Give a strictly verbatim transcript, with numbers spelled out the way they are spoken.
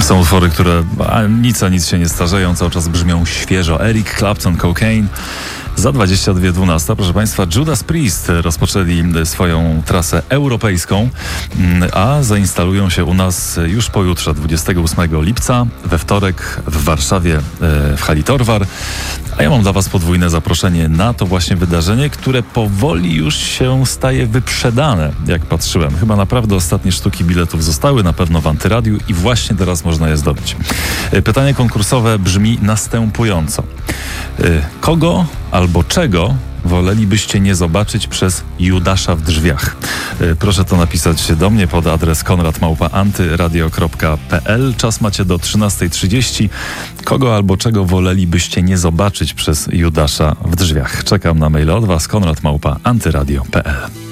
Są utwory, które a, nic a nic się nie starzeją, cały czas brzmią świeżo. Eric Clapton, Cocaine. Za dwadzieścia dwie dwanaście, proszę Państwa, Judas Priest rozpoczęli swoją trasę europejską, a zainstalują się u nas już pojutrze, dwudziestego ósmego lipca, we wtorek w Warszawie w hali Torwar. A ja mam dla Was podwójne zaproszenie na to właśnie wydarzenie, które powoli już się staje wyprzedane, jak patrzyłem. Chyba naprawdę ostatnie sztuki biletów zostały, na pewno w Antyradiu i właśnie teraz można je zdobyć. Pytanie konkursowe brzmi następująco. Kogo albo czego wolelibyście nie zobaczyć przez Judasza w drzwiach? Proszę to napisać do mnie pod adres konrad małpa antyradio kropka p l. Czas macie do trzynastej trzydzieści. Kogo albo czego wolelibyście nie zobaczyć przez Judasza w drzwiach? Czekam na maile od Was, konrad małpa antyradio kropka p l.